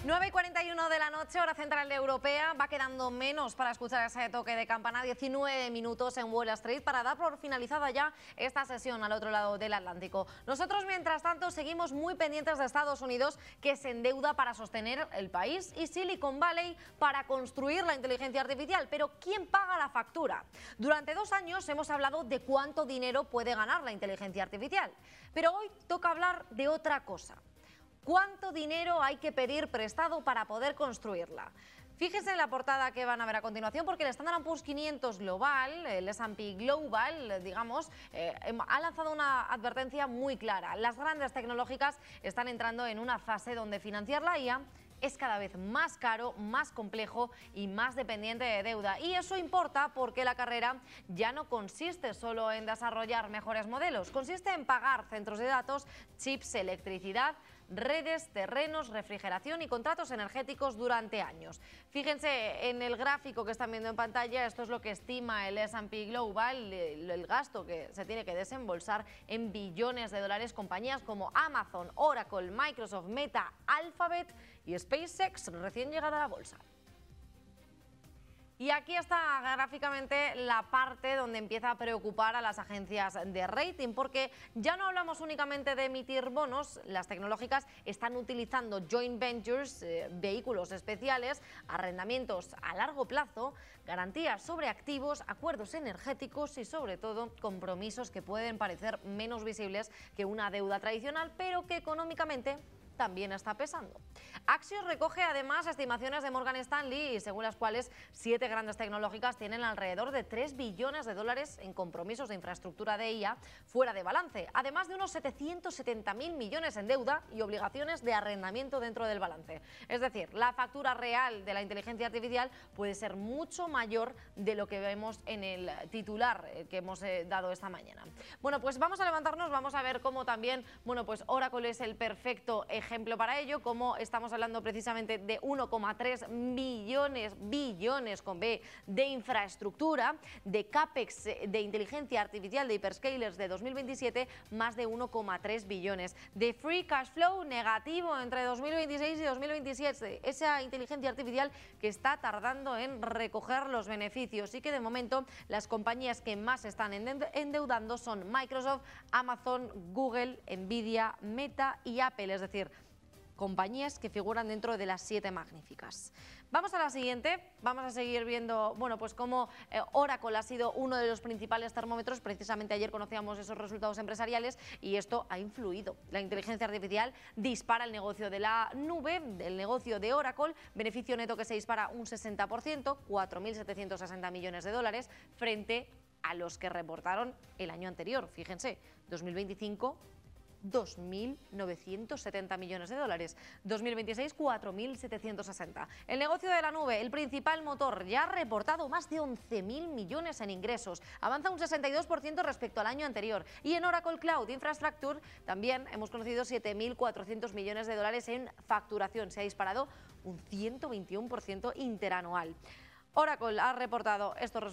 9:41 de la noche, hora central europea. Va quedando menos para escuchar ese toque de campana. 19 minutos en Wall Street para dar por finalizada ya esta sesión al otro lado del Atlántico. Nosotros, mientras tanto, seguimos muy pendientes de Estados Unidos, que se endeuda para sostener el país, y Silicon Valley para construir la inteligencia artificial. Pero ¿quién paga la factura? Durante 2 años hemos hablado de cuánto dinero puede ganar la inteligencia artificial. Pero hoy toca hablar de otra cosa. ¿Cuánto dinero hay que pedir prestado para poder construirla? Fíjense en la portada que van a ver a continuación, porque el Standard & Poor's 500 Global, el S&P Global, digamos, ha lanzado una advertencia muy clara. Las grandes tecnológicas están entrando en una fase donde financiar la IA es cada vez más caro, más complejo y más dependiente de deuda. Y eso importa porque la carrera ya no consiste solo en desarrollar mejores modelos, consiste en pagar centros de datos, chips, electricidad, redes, terrenos, refrigeración y contratos energéticos durante años. Fíjense en el gráfico que están viendo en pantalla, esto es lo que estima el S&P Global, el gasto que se tiene que desembolsar en billones de dólares compañías como Amazon, Oracle, Microsoft, Meta, Alphabet y SpaceX, recién llegada a la bolsa. Y aquí está gráficamente la parte donde empieza a preocupar a las agencias de rating, porque ya no hablamos únicamente de emitir bonos. Las tecnológicas están utilizando joint ventures, vehículos especiales, arrendamientos a largo plazo, garantías sobre activos, acuerdos energéticos y, sobre todo, compromisos que pueden parecer menos visibles que una deuda tradicional, pero que económicamente también está pesando. Axios recoge además estimaciones de Morgan Stanley, según las cuales 7 grandes tecnológicas tienen alrededor de 3 billones de dólares en compromisos de infraestructura de IA fuera de balance, además de unos 770.000 millones en deuda y obligaciones de arrendamiento dentro del balance. Es decir, la factura real de la inteligencia artificial puede ser mucho mayor de lo que vemos en el titular que hemos dado esta mañana. Bueno, pues vamos a levantarnos, vamos a ver cómo también, pues Oracle es el perfecto ejemplo para ello, como estamos hablando precisamente de 1,3 billones con B de infraestructura, de CAPEX de inteligencia artificial de hyperscalers de 2027, más de 1,3 billones. De free cash flow negativo entre 2026 y 2027, esa inteligencia artificial que está tardando en recoger los beneficios, y que de momento las compañías que más están endeudando son Microsoft, Amazon, Google, Nvidia, Meta y Apple, es decir, compañías que figuran dentro de las 7 magníficas. Vamos a la siguiente, vamos a seguir viendo, pues cómo Oracle ha sido uno de los principales termómetros. Precisamente ayer conocíamos esos resultados empresariales y esto ha influido. La inteligencia artificial dispara el negocio de la nube, el negocio de Oracle, beneficio neto que se dispara un 60%, 4.760 millones de dólares, frente a los que reportaron el año anterior. Fíjense, 2025, 2.970 millones de dólares, 2026 4.760. El negocio de la nube, el principal motor, ya ha reportado más de 11.000 millones en ingresos, avanza un 62% respecto al año anterior. Y en Oracle Cloud Infrastructure también hemos conocido 7.400 millones de dólares en facturación, se ha disparado un 121% interanual. Oracle ha reportado estos resultados